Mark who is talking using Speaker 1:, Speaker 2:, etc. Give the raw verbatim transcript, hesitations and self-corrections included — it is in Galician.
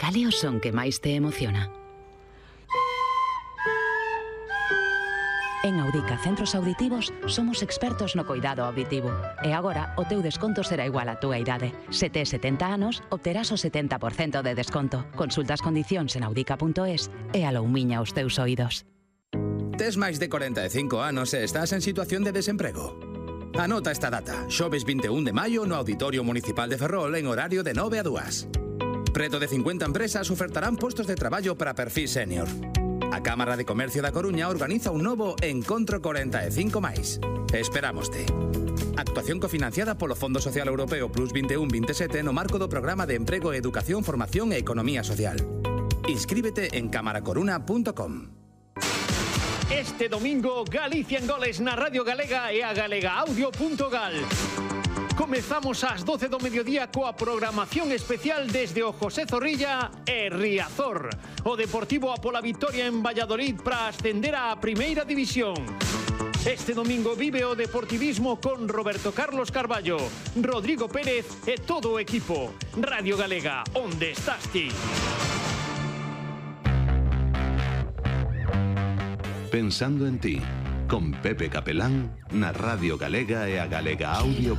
Speaker 1: Cal é o son que máis te emociona? En Audica Centros Auditivos somos expertos no coidado auditivo e agora o teu desconto será igual á túa idade. Se tes setenta anos, obterás o setenta por cento de desconto. Consulta as condicións en audica punto es e aloumiña os teus oídos.
Speaker 2: Tes máis de corenta e cinco anos e estás en situación de desemprego. Anota esta data, xoves vinte e un de maio no Auditorio Municipal de Ferrol en horario de nove a dúas. Preto de cincuenta empresas ofertarán postos de traballo para perfil senior. A Cámara de Comercio da Coruña organiza un novo Encontro corenta e cinco máis. Esperámoste. Actuación cofinanciada polo Fondo Social Europeo Plus vinte e un vinte e sete no marco do Programa de Emprego, Educación, Formación e Economía Social. Inscríbete en cámara coruna punto com.
Speaker 3: Este domingo, Galicia en goles na Radio Galega e a galega audio punto gal. Comezamos ás doce do mediodía coa programación especial desde o José Zorrilla e Riazor. O Deportivo a pola vitoria en Valladolid para ascender á Primeira División. Este domingo vive o deportivismo con Roberto Carlos Carballo, Rodrigo Pérez e todo o equipo. Radio Galega, onde estás ti?
Speaker 4: Pensando en ti, con Pepe Capelán na Radio Galega e a galega audio